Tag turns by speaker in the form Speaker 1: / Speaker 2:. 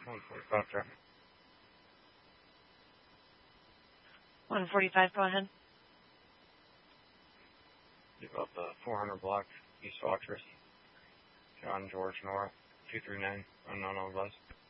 Speaker 1: 145 traffic.
Speaker 2: 145, go ahead.
Speaker 1: About the 400 block, East Foxhurst, John George North, 239, unknown on the bus.